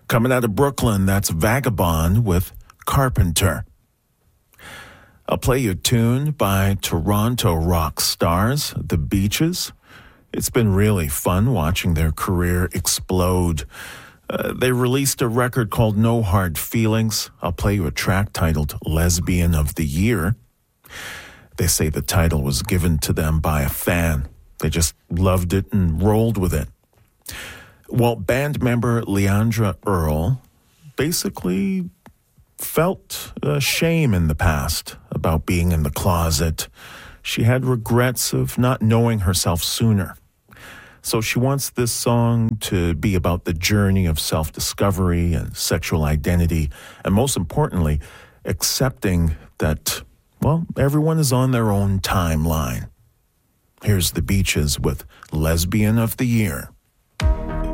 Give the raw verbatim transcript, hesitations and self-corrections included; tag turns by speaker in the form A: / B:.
A: Coming out of Brooklyn, that's Vagabond with Carpenter. I'll play you a tune by Toronto rock stars, The Beaches. It's been really fun watching their career explode. Uh, they released a record called No Hard Feelings. I'll play you a track titled Lesbian of the Year. They say the title was given to them by a fan. They just loved it and rolled with it. Well, band member Leandra Earl basically felt uh, shame in the past about being in the closet. She had regrets of not knowing herself sooner. So she wants this song to be about the journey of self-discovery and sexual identity, and most importantly, accepting that, well, everyone is on their own timeline. Here's The Beaches with Lesbian of the Year.